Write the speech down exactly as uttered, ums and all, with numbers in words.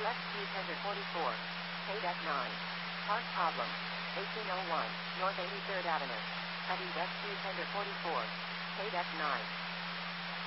W X Q tender forty-four. Paid F nine. Part problem. eighteen oh one, North eighty-third Avenue. W X Q tender forty-four. Paid F nine.